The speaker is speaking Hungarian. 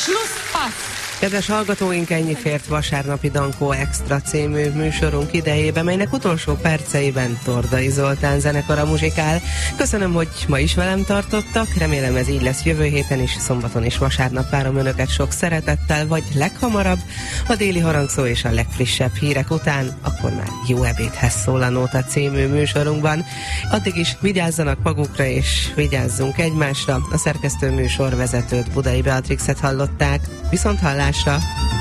Kedves hallgatóink, ennyi fért vasárnapi Dankó Extra című műsorunk idejébe, melynek utolsó perceiben Tordai Zoltán zenekara muzsikál. Köszönöm, hogy ma is velem tartottak, remélem ez így lesz jövő héten is, szombaton és vasárnap várom önöket sok szeretettel, vagy leghamarabb a déli harangszó és a legfrissebb hírek után, akkor már jó ebédhez szól a Nóta című műsorunkban. Addig is vigyázzanak magukra és vigyázzunk egymásra. A szerkesztő műsorvezetőt, Budai Beatrixet hallották. Viszont hallásra!